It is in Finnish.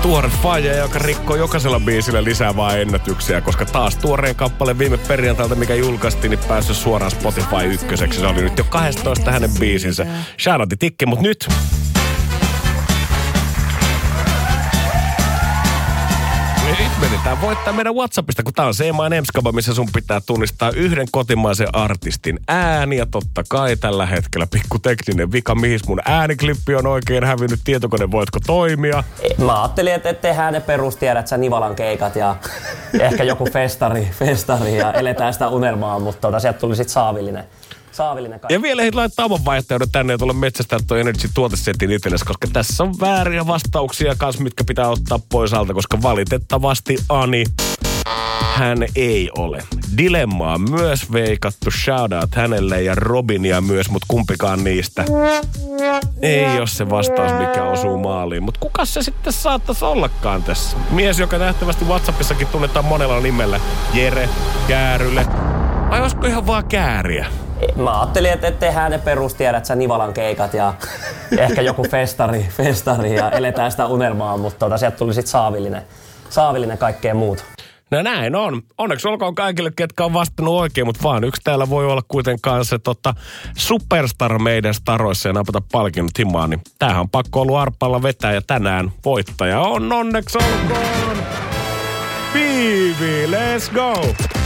tuore faija, joka rikkoo jokaisella biisillä lisää vaan ennätyksiä, koska taas tuoreen kappale viime perjantailta, mikä julkaistiin, niin päässyt suoraan Spotify ykköseksi. Se oli nyt jo 12 hänen biisinsä. Shoutoutti Tikke, mut nyt... Nyt menetään voittaa meidän WhatsAppista, kun tää on Seemaan Emskaba, missä sun pitää tunnistaa yhden kotimaisen artistin ääni. Ja totta kai tällä hetkellä pikku tekninen vika, mihin mun ääniklippi on oikein hävinnyt. Tietokone, voitko toimia? Mä ajattelin, että tehdään ne perustiedät, sä Nivalan keikat ja ehkä joku festari ja eletään sitä unelmaa, mutta sieltä tuli sit Saavillinen kaikki. Ja vielä laittaa oman vaihtoehdon tänne ja tulla metsästää toi Energy-tuotesetin itsellesi, koska tässä on vääriä vastauksia kanssa, mitkä pitää ottaa pois alta, koska valitettavasti Ani, hän ei ole. Dilemmaa myös veikattu, shoutout hänelle ja Robinia myös, mutta kumpikaan niistä ei ole se vastaus, mikä osuu maaliin. Mutta kuka se sitten saattaisi ollakaan tässä? Mies, joka nähtävästi WhatsAppissakin tunnetaan monella nimellä. Jere, Kääryle. Vai olisiko ihan vaan Kääriä? Mä ajattelin, että tehdään ne perustiedät, sä Nivalan keikat ja ehkä joku festari ja eletään sitä unelmaa, mutta sieltä tuli sit Saavillinen kaikkea muut. No näin on. Onneksi olkoon kaikille, ketkä on vastannut oikein, mutta vaan yksi täällä voi olla kuitenkaan se superstar meidän staroissa ja napata palkinnot himaan. Niin tämähän on pakko ollut arpalla vetää ja tänään voittaja on onneksi olkoon Viivi, let's go!